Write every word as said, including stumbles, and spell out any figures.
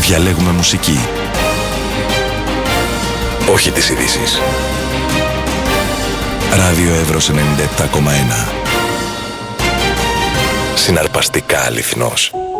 Διαλέγουμε μουσική, όχι τις ειδήσεις. Ράδιο Εύρος ενενήντα επτά κόμμα ένα. Συναρπαστικά αληθινός.